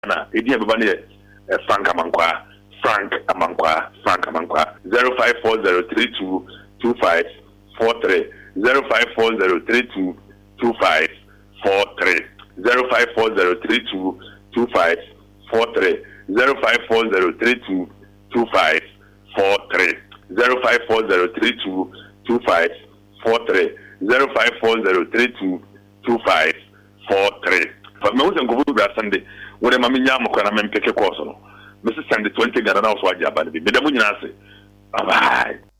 na edi ebe ba ne Frank Amankwa 0540322543 0540322543 0540322543 0540322543 me wo nkofu bra Sunday wo de ma me nya amkwa na me mpeke course no me se send 20 Ghana na so agya ba ne bi me da mu nyina ase bye.